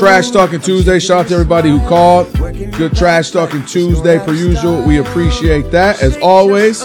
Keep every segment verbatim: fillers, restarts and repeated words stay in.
Trash Talking Tuesday. Shout out to everybody who called. Good Trash Talking Tuesday per usual. We appreciate that as always.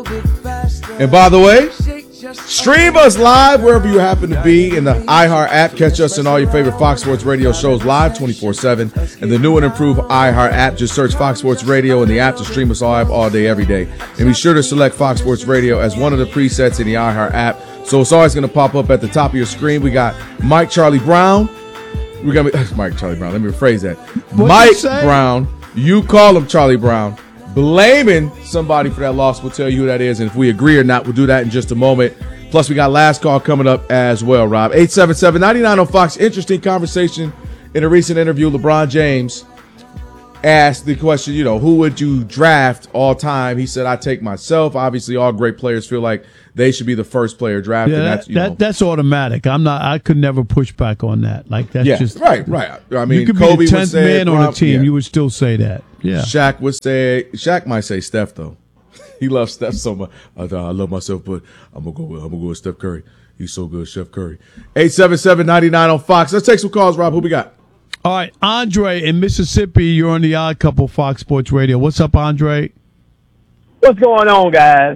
And by the way, stream us live wherever you happen to be in the iHeart app. Catch us in all your favorite Fox Sports Radio shows live twenty-four seven. And the new and improved iHeart app. Just search Fox Sports Radio in the app to stream us live all day, every day. And be sure to select Fox Sports Radio as one of the presets in the iHeart app. So it's always going to pop up at the top of your screen. We got Mike Charlie Brown. We're gonna be Mike Charlie Brown. Let me rephrase that. What'd Mike you Brown. You call him Charlie Brown. Blaming somebody for that loss. We'll tell you who that is, and if we agree or not, we'll do that in just a moment. Plus, we got last call coming up as well, Rob. eight seven seven, nine nine on Fox. Interesting conversation in a recent interview. LeBron James asked the question, you know, who would you draft all time? He said, I take myself. Obviously, all great players feel like they should be the first player drafted. Yeah, that, that's, you that, know, that's automatic. I'm not. I could never push back on that. Like that's yeah, just right, right. I mean, you could Kobe be the would tenth say man it, on a Rob, team. yeah. You would still say that. Yeah. Shaq would say. Shaq might say Steph though. He loves Steph so much. I, I love myself, but I'm gonna go. With, I'm gonna go with Steph Curry. He's so good, Chef Curry. eight seven seven, nine nine on Fox. Let's take some calls, Rob. Who we got? All right, Andre in Mississippi. You're on the Odd Couple Fox Sports Radio. What's up, Andre? What's going on, guys?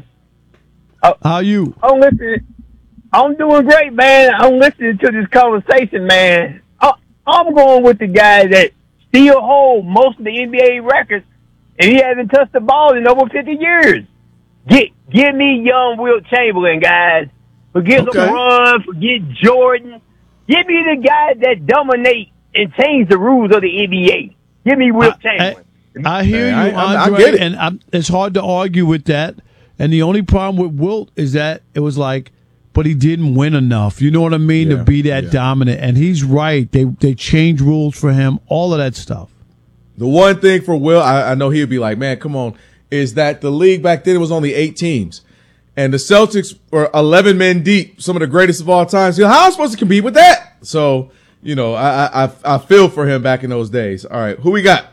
Uh, How you? I'm listening. I'm doing great, man. I'm listening to this conversation, man. I, I'm going with the guy that still holds most of the N B A records, and he hasn't touched the ball in over fifty years. Get, give me young Wilt Chamberlain, guys. Forget Okay. LeBron. Forget Jordan. Give me the guy that dominates and change the rules of the N B A. Give me Wilt Chamberlain. I, I hear Hey, you, I- I- I Andre, get it. and I'm, it's hard to argue with that. And the only problem with Wilt is that it was like, but he didn't win enough. You know what I mean? Yeah, to be that yeah. dominant. And he's right. They they changed rules for him. All of that stuff. The one thing for Will, I, I know he would be like, man, come on, is that the league back then was only eight teams. And the Celtics were eleven men deep, some of the greatest of all time. So how am I supposed to compete with that? So, you know, I, I I feel for him back in those days. All right, who we got?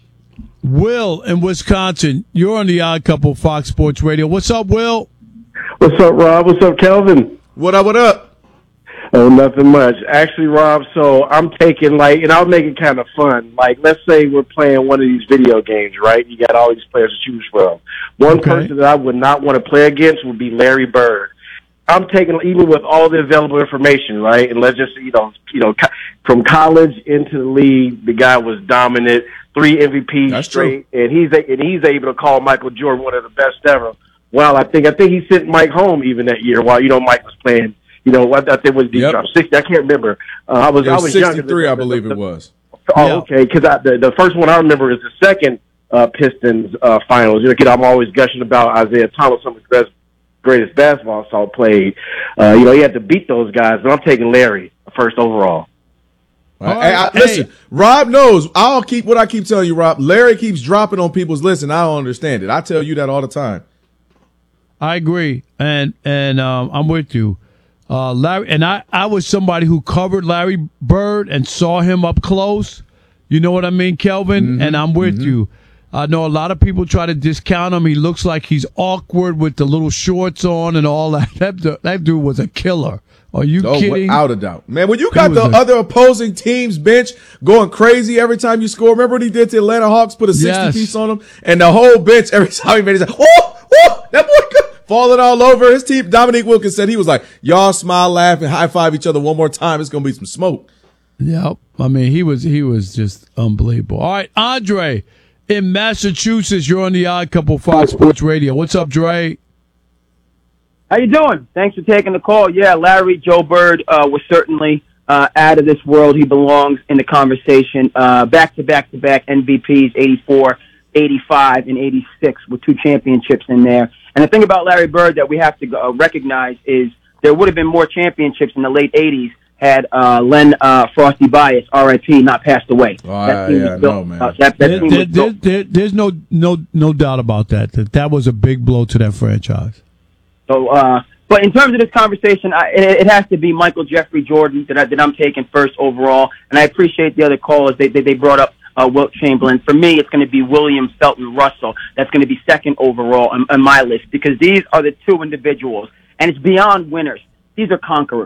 Will in Wisconsin. You're on the Odd Couple Fox Sports Radio. What's up, Will? What's up, Rob? What's up, Kelvin? What up, what up? Oh, nothing much. Actually, Rob, so I'm taking, like, and I'll make it kind of fun. Like, let's say we're playing one of these video games, right? You got all these players to choose from. One Okay. person that I would not want to play against would be Larry Bird. I'm taking, even with all the available information, right? And let's just, you know, you know, co- from college into the league, the guy was dominant, three M V Ps That's straight, and he's a, and he's able to call Michael Jordan one of the best ever. Well, I think I think he sent Mike home even that year while, you know, Mike was playing. You know, what I think was Yep. drop sixty. I can't remember. Uh, I was It I was was younger sixty-three, than- I believe the- it was. Oh, Yeah. okay. Because the the first one I remember is the second uh, Pistons uh, finals. You know, kid, I'm always gushing about Isaiah Thomas, some of the best, greatest basketball I saw played. Uh, you know, he had to beat those guys, but I'm taking Larry first overall. All right. All Hey, I, right. listen, Hey. Rob knows. I'll keep what I keep telling you, Rob. Larry keeps dropping on people's lists, and I don't understand it. I tell you that all the time. I agree, and and um, I'm with you, uh, Larry. And I, I was somebody who covered Larry Bird and saw him up close. You know what I mean, Kelvin? Mm-hmm. And I'm with you. I know a lot of people try to discount him. He looks like he's awkward with the little shorts on and all that. That, du- that dude was a killer. Are you Oh, kidding? without a doubt. Man, when you got was the a- other opposing team's bench going crazy every time you score, remember what he did to Atlanta Hawks, put a sixty Yes. piece on them, and the whole bench, every time he made it, he's like, oh, oh, that boy good. Falling all over his team. Dominique Wilkins said he was like, y'all smile, laugh, and high five each other one more time. It's going to be some smoke. Yep. I mean, he was he was just unbelievable. All right, Andre in Massachusetts. You're on the Odd Couple Fox Sports Radio. What's up, Dre? How you doing? Thanks for taking the call. Yeah, Larry Joe Bird uh, was certainly uh, out of this world. He belongs in the conversation. Uh, back to back to back M V Ps, eighty-four, eighty-five, and eighty-six with two championships in there. And the thing about Larry Bird that we have to uh, recognize is there would have been more championships in the late eighties had uh, Len uh, Frosty Bias, R I P, not passed away. Oh, That team yeah, was I built- know, man. uh, that, that There, team there, was there, built. there, there's no no no doubt about that. That that was a big blow to that franchise. So, uh, but in terms of this conversation, I, it, it has to be Michael Jeffrey Jordan that, I, that I'm taking first overall. And I appreciate the other callers. They, they, they brought up uh, Wilt Chamberlain. For me, it's going to be William Felton Russell. That's going to be second overall on, on my list because these are the two individuals. And it's beyond winners. These are conquerors.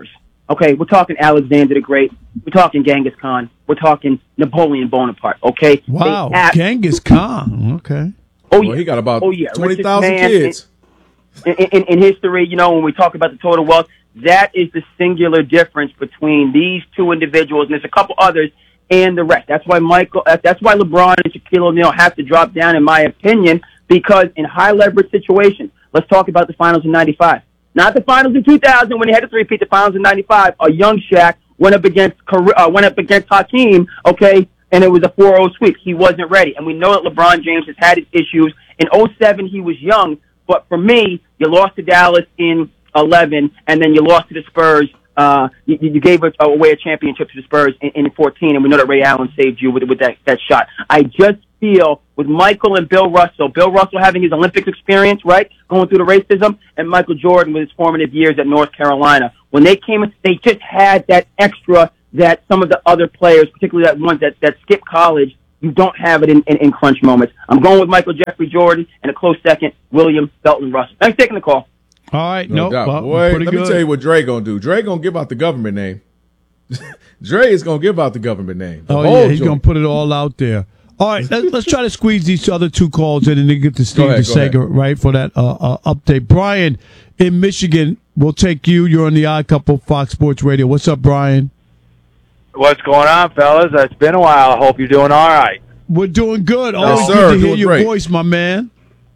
Okay, we're talking Alexander the Great. We're talking Genghis Khan. We're talking Napoleon Bonaparte. Okay. Wow, They ab- Genghis Khan. Okay. Oh Well, yeah. he got about oh, yeah. twenty Richest thousand man kids. In, in, in history, you know, when we talk about the total wealth, that is the singular difference between these two individuals, and there's a couple others, and the rest. That's why Michael. That's why LeBron and Shaquille O'Neal have to drop down, in my opinion, because in high leverage situations, let's talk about the finals in ninety-five. Not the finals in two thousand when they had to three-peat. The finals in ninety-five. A young Shaq went up against uh, went up against Hakeem. Okay, and it was a four oh sweep. He wasn't ready, and we know that LeBron James has had his issues. In oh seven, he was young, but for me, you lost to Dallas in eleven, and then you lost to the Spurs. Uh, you, you gave away a championship to the Spurs in, in fourteen, and we know that Ray Allen saved you with with that that shot. I just feel with Michael and Bill Russell, Bill Russell having his Olympics experience, right, going through the racism, and Michael Jordan with his formative years at North Carolina. When they came in, they just had that extra that some of the other players, particularly that ones that, that skip college, you don't have it in, in, in crunch moments. I'm going with Michael Jeffrey Jordan, and a close second, William Belton Russell. Thanks for taking the call. All right. No Nope. doubt. Well, Boy, pretty let good. me tell you what Dre gonna do. Dre gonna give out the government name. Dre is gonna give out the government name. The Oh, whole yeah. He's joint. going to put it all out there. All right. Let's, let's try to squeeze these other two calls in and then get to Steve ahead, go DeSager, right, for that uh, uh, update. Brian in Michigan, we'll take you. You're on the Odd Couple, Fox Sports Radio. What's up, Brian? What's going on, fellas? It's been a while. I hope you're doing all right. We're doing good. Always sir. good to hear Doing your great. voice, my man.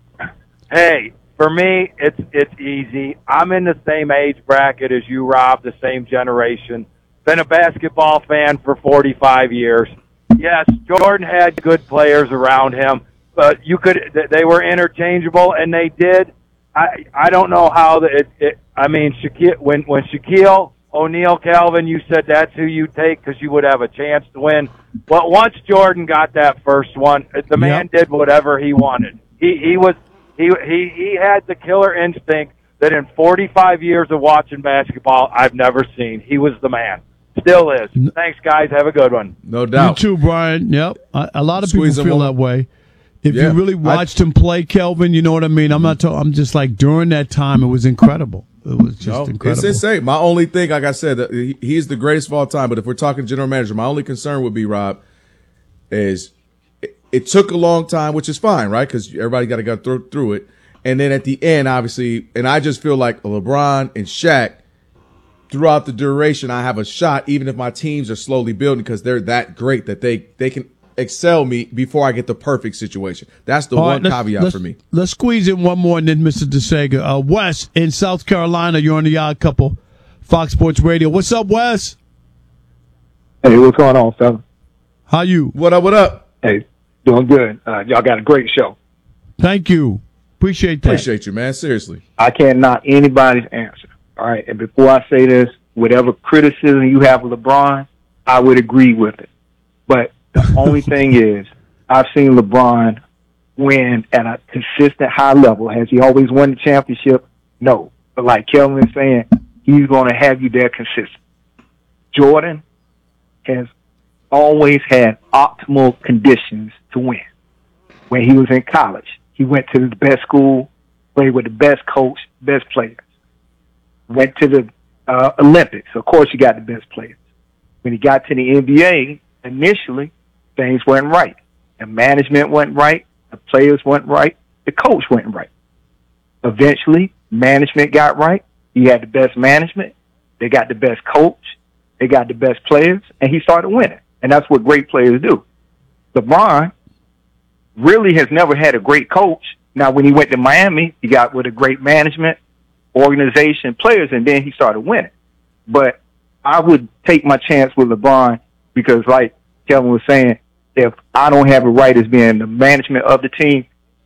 Hey, for me, it's it's easy. I'm in the same age bracket as you, Rob, the same generation. Been a basketball fan for forty-five years. Yes, Jordan had good players around him, but you could they were interchangeable, and they did. I I don't know how the, it, it. I mean, Shaquille when when Shaquille O'Neal, Calvin, you said that's who you take because you would have a chance to win. But once Jordan got that first one, the man Yep. did whatever he wanted. He he was he he he had the killer instinct that in forty-five years of watching basketball I've never seen. He was the man. Still is. Thanks, guys. Have a good one. No You doubt. too, Brian. Yep. A, a lot of Squeeze people him feel on. that way. If Yeah. you really watched him play, Kelvin, you know what I mean? I'm not talking, I'm just like during that time, it was incredible. It was just No, incredible. it's insane. My only thing, like I said, that he- he's the greatest of all time. But if we're talking general manager, my only concern would be, Rob, is it, it took a long time, which is fine, right? Because everybody got to go through, through it. And then at the end, obviously, and I just feel like LeBron and Shaq, throughout the duration, I have a shot, even if my teams are slowly building, because they're that great that they, they can excel me before I get the perfect situation. That's the All right, one let's- caveat let's- for me. Let's squeeze in one more and then Mister DeSager. Uh, Wes in South Carolina, you're on the Odd Couple, Fox Sports Radio. What's up, Wes? Hey, what's going on, fella? How you? What up, what up? Hey, doing good. Uh, y'all got a great show. Thank you. Appreciate that. Appreciate you, man. Seriously. I can't knock anybody's answer. All right, and before I say this, whatever criticism you have of LeBron, I would agree with it. But the only thing is, I've seen LeBron win at a consistent high level. Has he always won the championship? No. But like Kelvin is saying, he's going to have you there consistent. Jordan has always had optimal conditions to win. When he was in college, he went to the best school, played with the best coach, best players. Went to the uh, Olympics. Of course, you got the best players. When he got to the N B A, initially, things weren't right. The management wasn't right. The players weren't right. The coach wasn't right. Eventually, management got right. He had the best management. They got the best coach. They got the best players. And he started winning. And that's what great players do. LeBron really has never had a great coach. Now, when he went to Miami, he got with a great management, organization, players, and then he started winning. But I would take my chance with LeBron because, like Kevin was saying, if I don't have it right as being the management of the team,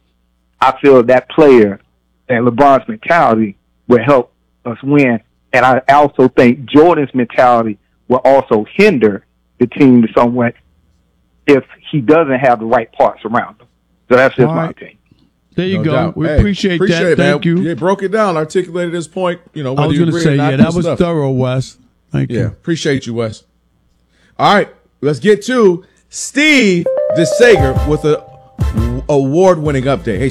I feel that player and LeBron's mentality will help us win. And I also think Jordan's mentality will also hinder the team somewhat if he doesn't have the right parts around him. So that's just All my right. opinion. There you No go. doubt. We Hey, appreciate, that. it, Thank man. you. Yeah, broke it down, articulated his point. You know, I whether was you going to agree say, or not, yeah, good that was stuff. thorough, Wes. Thank Yeah, you. appreciate you, Wes. All right, let's get to Steve DeSager with a award-winning update. Hey, Steve.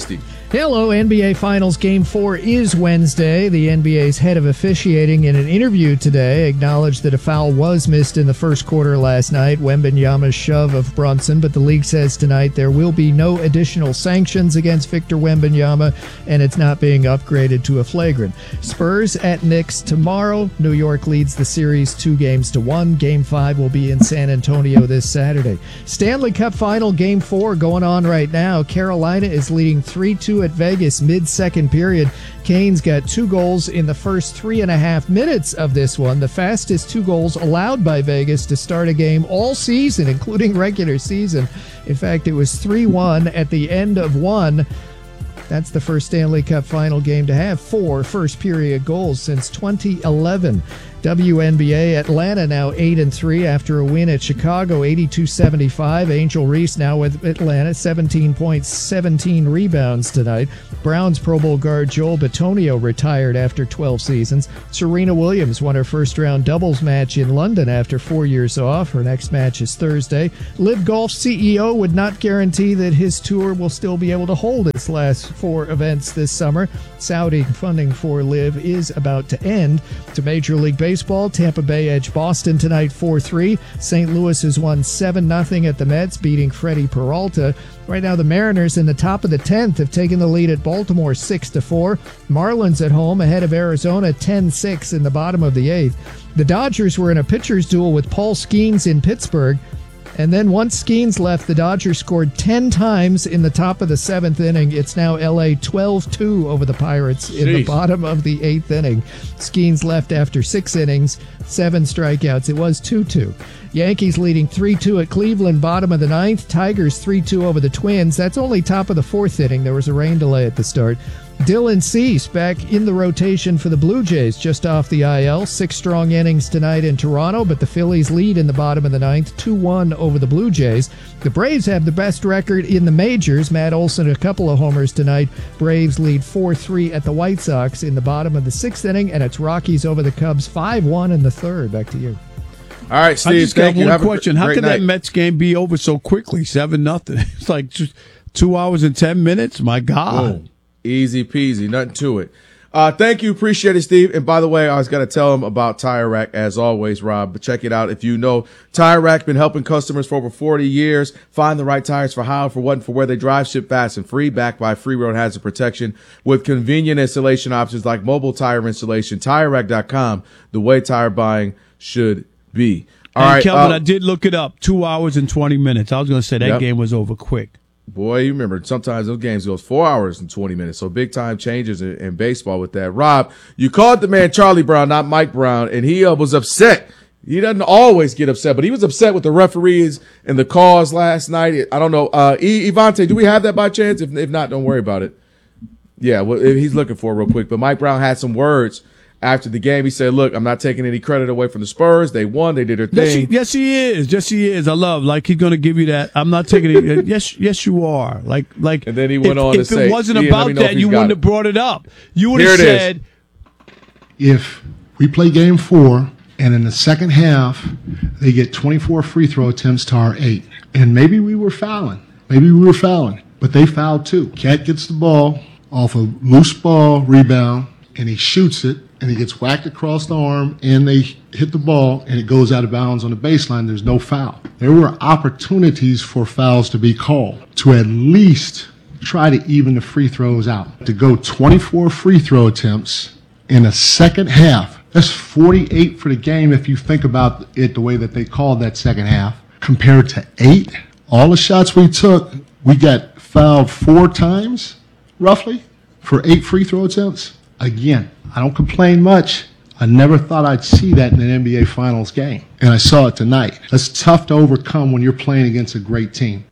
Hello, N B A Finals Game four is Wednesday. The N B A's head of officiating in an interview today acknowledged that a foul was missed in the first quarter last night, Wembanyama's shove of Brunson, but the league says tonight there will be no additional sanctions against Victor Wembanyama, and it's not being upgraded to a flagrant. Spurs at Knicks tomorrow. New York leads the series two games to one. Game five will be in San Antonio this Saturday. Stanley Cup Final Game four going on right now. Carolina is leading three two at Vegas mid-second period. Kane's got two goals in the first three and a half minutes of this one, the fastest two goals allowed by Vegas to start a game all season, including regular season. In fact, it was three one at the end of one. That's the first Stanley Cup Final game to have four first-period goals since twenty eleven. W N B A, Atlanta now eight and three after a win at Chicago eighty-two seventy-five. Angel Reese now with Atlanta, seventeen points, seventeen rebounds tonight. Browns Pro Bowl guard Joel Bitonio retired after twelve seasons. Serena Williams won her first-round doubles match in London after four years off. Her next match is Thursday. Live Golf C E O would not guarantee that his tour will still be able to hold its last four events this summer. Saudi funding for Live is about to end. To Major League Baseball, Tampa Bay edged Boston tonight four three. Saint Louis has won seven nothing at the Mets, beating Freddie Peralta. Right now, the Mariners in the top of the tenth have taken the lead at Baltimore six to four. Marlins at home ahead of Arizona ten six in the bottom of the eighth. The Dodgers were in a pitcher's duel with Paul Skeens in Pittsburgh. And then once Skeens left, the Dodgers scored ten times in the top of the seventh inning. It's now L A twelve two over the Pirates in Jeez. the bottom of the eighth inning. Skeens left after six innings, seven strikeouts. It was two two. Yankees leading three two at Cleveland, bottom of the ninth. Tigers three two over the Twins. That's only top of the fourth inning. There was a rain delay at the start. Dylan Cease back in the rotation for the Blue Jays, just off the I L. Six strong innings tonight in Toronto, but the Phillies lead in the bottom of the ninth, two one over the Blue Jays. The Braves have the best record in the majors. Matt Olson a couple of homers tonight. Braves lead four three at the White Sox in the bottom of the sixth inning, and it's Rockies over the Cubs five one in the third. Back to you. All right, Steve, I just got thank you. one Have a question. How great could night. that Mets game be over so quickly? seven nothing. It's like just two hours and ten minutes? My God. Boom. Easy peasy, nothing to it. Uh, thank you, appreciate it, Steve. And by the way, I was going to tell him about Tire Rack as always, Rob. But check it out. If you know, Tire Rack been helping customers for over forty years find the right tires for how, for what, and for where they drive. Ship fast and free, backed by free road hazard protection with convenient installation options like mobile tire installation. Tire Rack dot com, the way tire buying should be. All and right, Kelvin, uh, I did look it up. Two hours and twenty minutes. I was going to say that Yep. game was over quick. Boy, you remember sometimes those games goes four hours and twenty minutes. So big time changes in, in baseball with that. Rob, you called the man Charlie Brown, not Mike Brown, and he uh, was upset. He doesn't always get upset, but he was upset with the referees and the calls last night. I don't know. Uh, e- Ivante, do we have that by chance? If, if not, don't worry about it. Yeah, well, he's looking for it real quick. But Mike Brown had some words after the game. He said, look, I'm not taking any credit away from the Spurs. They won. They did their Yes, thing. he, yes, he is. Yes, he is. I love. Like he's going to give you that. I'm not taking it. yes, yes, you are. Like, like. And then he went if, on to if say, it wasn't Ian, let me about know if that, he's you got wouldn't it. have brought it up. You would Here have it is. said, If we play game four and in the second half they get twenty-four free throw attempts to our eight, and maybe we were fouling, maybe we were fouling, but they fouled too. Cat gets the ball off a loose ball rebound and he shoots it and he gets whacked across the arm and they hit the ball and it goes out of bounds on the baseline. There's no foul. There were opportunities for fouls to be called to at least try to even the free throws out. To go twenty-four free throw attempts in a second half, that's forty-eight for the game if you think about it the way that they called that second half, compared to eight. All the shots we took, we got fouled four times, roughly, for eight free throw attempts. Again, I don't complain much. I never thought I'd see that in an N B A Finals game, and I saw it tonight. That's tough to overcome when you're playing against a great team.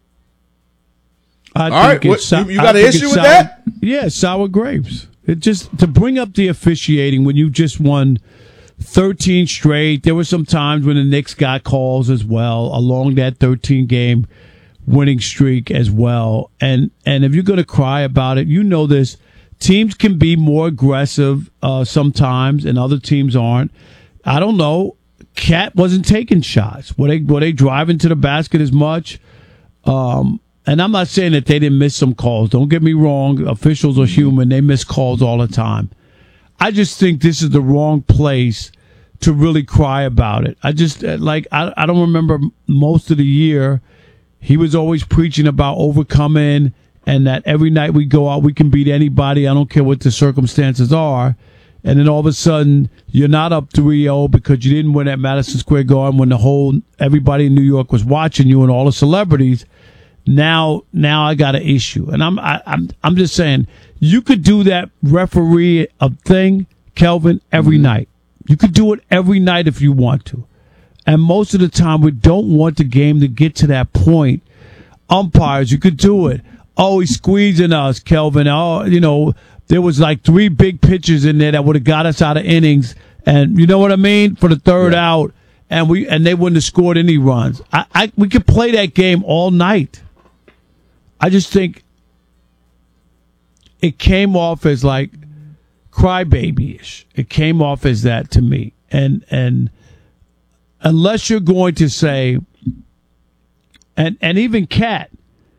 I All think right, it's what- sou- you- you I got an think issue it's with sour- that? Yeah, sour grapes. It just to bring up the officiating when you just won thirteen straight. There were some times when the Knicks got calls as well along that thirteen game winning streak as well. And and if you're going to cry about it, you know this. Teams can be more aggressive uh, sometimes, and other teams aren't. I don't know. Cat wasn't taking shots. Were they were they driving to the basket as much? Um, and I'm not saying that they didn't miss some calls. Don't get me wrong. Officials are human. They miss calls all the time. I just think this is the wrong place to really cry about it. I just, like, I, I don't remember most of the year. He was always preaching about overcoming and that every night we go out, we can beat anybody. I don't care what the circumstances are. And then all of a sudden, you're not up three oh because you didn't win at Madison Square Garden when the whole, everybody in New York was watching you and all the celebrities. Now, now I got an issue. And I'm, I, I'm, I'm just saying, you could do that referee a thing, Kelvin, every mm-hmm. night. You could do it every night if you want to. And most of the time, we don't want the game to get to that point. Umpires, you could do it. Oh, he's squeezing us, Kelvin. Oh, you know, there was like three big pitches in there that would have got us out of innings. And you know what I mean? For the third yeah. out. And we and they wouldn't have scored any runs. I, I we could play that game all night. I just think it came off as like crybaby-ish. It came off as that to me. And and unless you're going to say, and and even Cat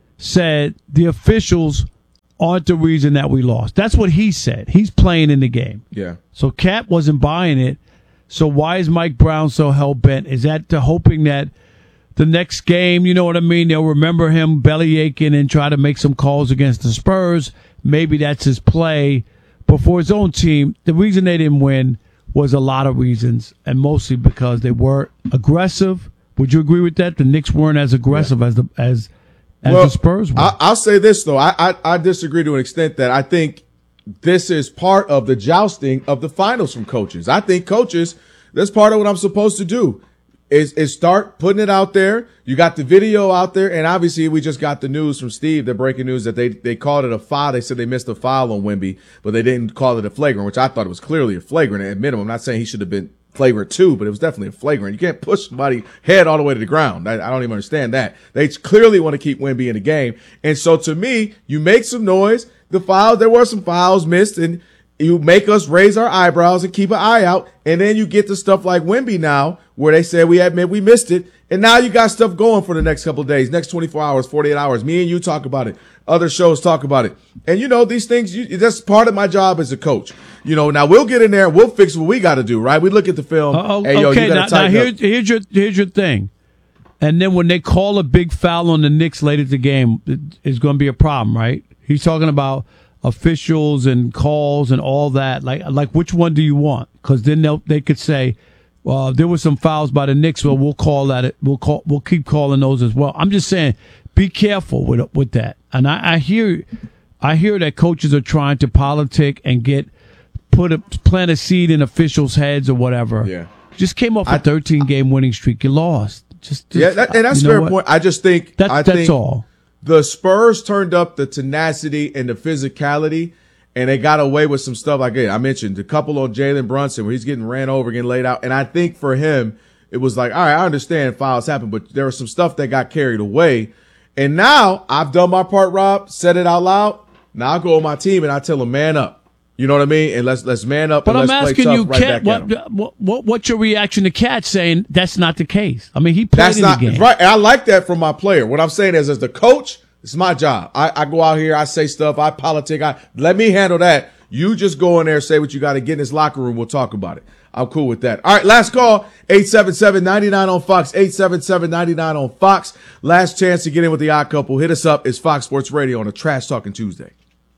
said the officials aren't the reason that we lost. That's what he said. He's playing in the game. Yeah. So Cat wasn't buying it. So why is Mike Brown so hell-bent? Is that to hoping that the next game, you know what I mean, they'll remember him belly aching and try to make some calls against the Spurs? Maybe that's his play. But for his own team, the reason they didn't win was a lot of reasons, and mostly because they weren't aggressive. Would you agree with that? The Knicks weren't as aggressive yeah. as the as as well, the Spurs were. I, I'll say this, though. I, I, I disagree to an extent that I think this is part of the jousting of the finals from coaches. I think coaches, that's part of what I'm supposed to do. Is, is start putting it out there. You got the video out there, and obviously we just got the news from Steve, the breaking news that they, they called it a foul. They said they missed a foul on Wemby, but they didn't call it a flagrant, which I thought it was clearly a flagrant at minimum. I'm not saying he should have been flagrant too, but it was definitely a flagrant. You can't push somebody's head all the way to the ground. I, I don't even understand that. They clearly want to keep Wemby in the game. And so to me, you make some noise. The fouls, there were some fouls missed, and you make us raise our eyebrows and keep an eye out, and then you get to stuff like Wemby now, where they say we admit we missed it, and now you got stuff going for the next couple of days, next twenty-four hours, forty-eight hours. Me and you talk about it. Other shows talk about it. And, you know, these things, you, that's part of my job as a coach. You know, now we'll get in there and we'll fix what we got to do, right? We look at the film. Uh, hey, yo, okay, you now, now here, here's, your, here's your thing. And then when they call a big foul on the Knicks late at the game, it's going to be a problem, right? He's talking about officials and calls and all that. Like, like which one do you want? Because then they they could say, well, there were some fouls by the Knicks. Well, we'll call that. It. We'll call. We'll keep calling those as well. I'm just saying, be careful with with that. And I, I hear, I hear that coaches are trying to politic and get put a plant a seed in officials' heads or whatever. Yeah. Just came off a thirteen game winning streak. You lost. Just, just yeah, that, and that's you a know fair what? point. I just think That, I that's think all. The Spurs turned up the tenacity and the physicality, and they got away with some stuff like I mentioned, the couple on Jalen Brunson where he's getting ran over, getting laid out. And I think for him, it was like, all right, I understand fouls happen, but there was some stuff that got carried away. And now I've done my part, Rob, said it out loud. Now I go on my team and I tell them, man up. You know what I mean? And let's let's man up. But and I'm let's asking play you, tough right Cat, back at 'em. what, what, what, what's your reaction to Cat saying that's not the case? I mean, he played That's in not the game. right. And I like that from my player. What I'm saying is, as the coach, it's my job. I, I go out here, I say stuff, I politic. I let me handle that. You just go in there, say what you got to get in this locker room. We'll talk about it. I'm cool with that. All right, last call, eight seven seven, nine nine on Fox, eight seven seven, nine nine on Fox. Last chance to get in with the Odd Couple. Hit us up. It's Fox Sports Radio on a Trash Talking Tuesday.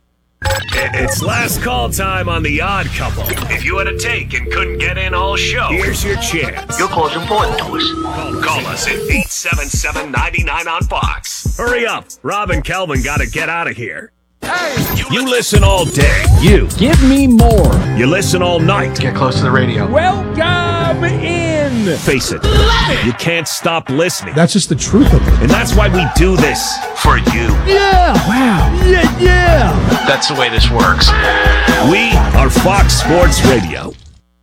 It's last call time on The Odd Couple. If you had a take and couldn't get in all show, here's your chance. Your call's important to us. Call, call us at eight seven seven, nine nine on Fox. Hurry up. Rob and Kelvin got to get out of here. Hey, you, you listen all day. You. Give me more. You listen all night. Get close to the radio. Welcome in. Face it. You can't stop listening. That's just the truth of it. And that's why we do this for you. Yeah. Wow. Yeah, yeah. That's the way this works. We are Fox Sports Radio.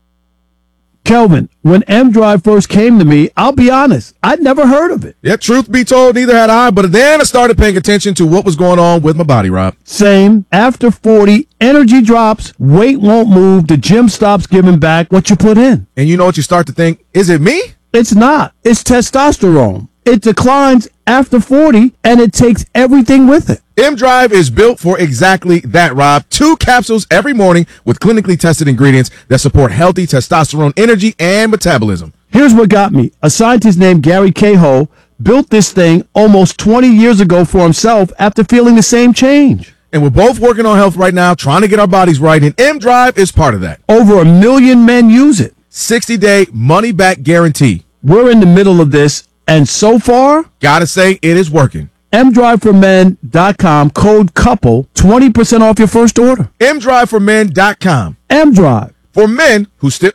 Kelvin, when M-Drive first came to me, I'll be honest, I'd never heard of it. Yeah, truth be told, neither had I, but then I started paying attention to what was going on with my body, Rob. Same. After forty, energy drops, weight won't move, the gym stops giving back what you put in. And you know what you start to think, is it me? It's not. It's testosterone. it declines after forty, and it takes everything with it. M-Drive is built for exactly that, Rob. Two capsules every morning with clinically tested ingredients that support healthy testosterone energy and metabolism. Here's what got me. A scientist named Gary Cahill built this thing almost twenty years ago for himself after feeling the same change. And we're both working on health right now, trying to get our bodies right, and M-Drive is part of that. Over a million men use it. sixty-day money-back guarantee. We're in the middle of this, and so far, gotta say, it is working. M drive for men dot com, code COUPLE, twenty percent off your first order. M drive for men dot com. M-Drive. For men who still...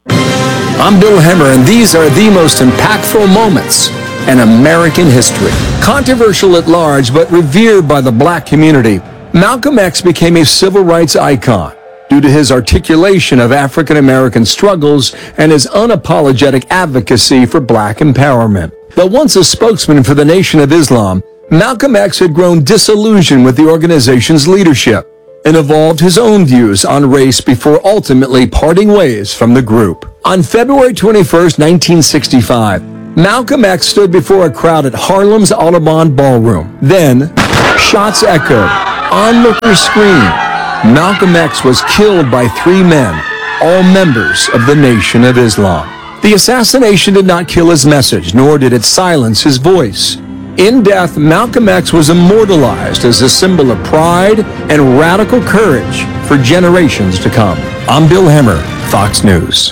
I'm Bill Hemmer, and these are the most impactful moments in American history. Controversial at large, but revered by the black community, Malcolm X became a civil rights icon due to his articulation of African American struggles and his unapologetic advocacy for black empowerment. But once a spokesman for the Nation of Islam, Malcolm X had grown disillusioned with the organization's leadership and evolved his own views on race before ultimately parting ways from the group. On February twenty-first, nineteen sixty-five, Malcolm X stood before a crowd at Harlem's Audubon Ballroom. Then, shots echoed, onlookers screamed. Malcolm X was killed by three men, all members of the Nation of Islam. The assassination did not kill his message, nor did it silence his voice. In death, Malcolm X was immortalized as a symbol of pride and radical courage for generations to come. I'm Bill Hemmer, Fox News.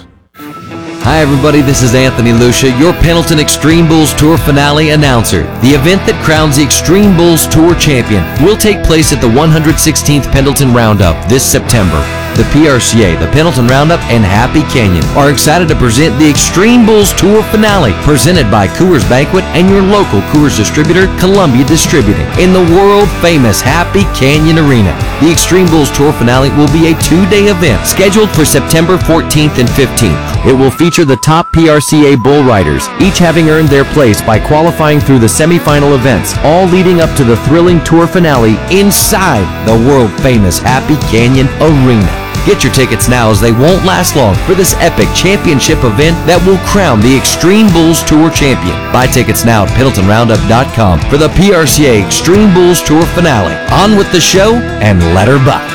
Hi everybody, this is Anthony Lucia, your Pendleton Extreme Bulls Tour finale announcer. The event that crowns the Extreme Bulls Tour champion will take place at the one hundred sixteenth Pendleton Roundup this September. The P R C A, the Pendleton Roundup, and Happy Canyon are excited to present the Extreme Bulls Tour finale, presented by Coors Banquet and your local Coors distributor, Columbia Distributing, in the world-famous Happy Canyon Arena. The Extreme Bulls Tour finale will be a two-day event scheduled for September fourteenth and fifteenth. It will feature the top P R C A bull riders, each having earned their place by qualifying through the semifinal events, all leading up to the thrilling tour finale inside the world-famous Happy Canyon Arena. Get your tickets now, as they won't last long for this epic championship event that will crown the Extreme Bulls Tour champion. Buy tickets now at Pendleton Roundup dot com for the P R C A Extreme Bulls Tour finale. On with the show, and let her buck.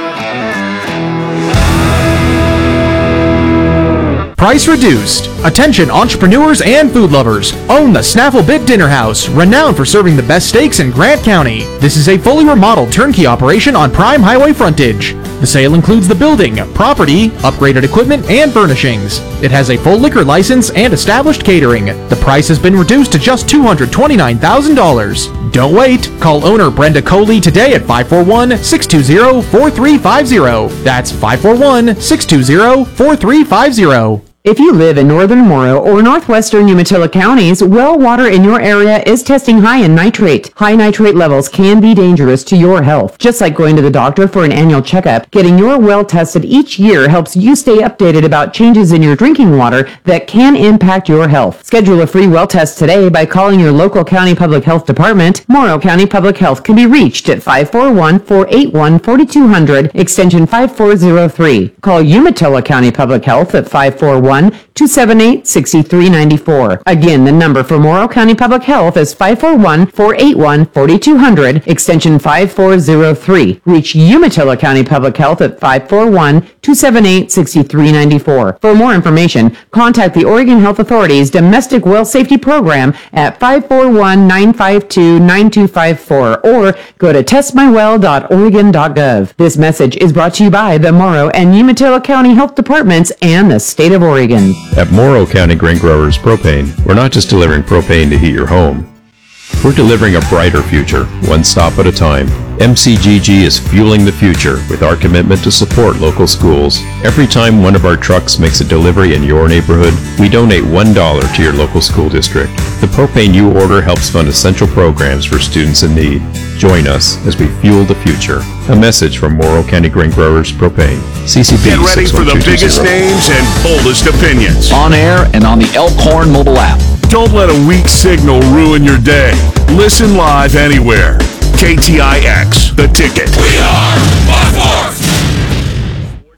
Price reduced. Attention entrepreneurs and food lovers. Own the Snaffle Bit Dinner House, renowned for serving the best steaks in Grant County. This is a fully remodeled turnkey operation on prime highway frontage. The sale includes the building, property, upgraded equipment, and furnishings. It has a full liquor license and established catering. The price has been reduced to just two hundred twenty-nine thousand dollars. Don't wait. Call owner Brenda Coley today at five four one, six two zero, four three five zero. That's five four one, six two zero, four three five zero. If you live in northern Morrow or northwestern Umatilla counties, well water in your area is testing high in nitrate. High nitrate levels can be dangerous to your health. Just like going to the doctor for an annual checkup, getting your well tested each year helps you stay updated about changes in your drinking water that can impact your health. Schedule a free well test today by calling your local county public health department. Morrow County Public Health can be reached at five four one, four eight one, four two zero zero, extension five four zero three. Call Umatilla County Public Health at five four one, two seven eight, six three nine four. Again, the number for Morrow County Public Health is five four one, four eight one, four two zero zero, extension five four zero three. Reach Umatilla County Public Health at five four one, two seven eight, six three nine four. For more information, contact the Oregon Health Authority's Domestic Well Safety Program at five four one, nine five two, nine two five four or go to test my well dot oregon dot gov. This message is brought to you by the Morrow and Umatilla County Health Departments and the State of Oregon. At Morrow County Grain Growers Propane, we're not just delivering propane to heat your home. We're delivering a brighter future, one stop at a time. M C G G is fueling the future with our commitment to support local schools. Every time one of our trucks makes a delivery in your neighborhood, we donate one dollar to your local school district. The propane you order helps fund essential programs for students in need. Join us as we fuel the future. A message from Morrow County Grain Growers Propane. C C P. Get ready for the biggest names and boldest opinions. On air and on the Elkhorn mobile app. Don't let a weak signal ruin your day. Listen live anywhere. K T I X, The Ticket. We are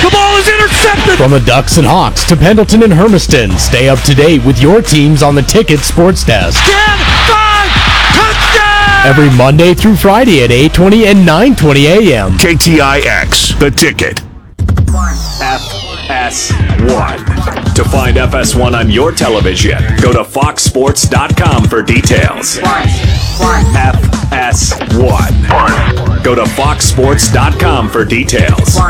The ball is intercepted. From the Ducks and Hawks to Pendleton and Hermiston, stay up to date with your teams on the Ticket Sports Desk. ten, five, touchdown! Every Monday through Friday at eight twenty and nine twenty a.m. K T I X, The Ticket. F S one. To find F S one on your television, go to fox sports dot com for details. F S one. Go to fox sports dot com for details.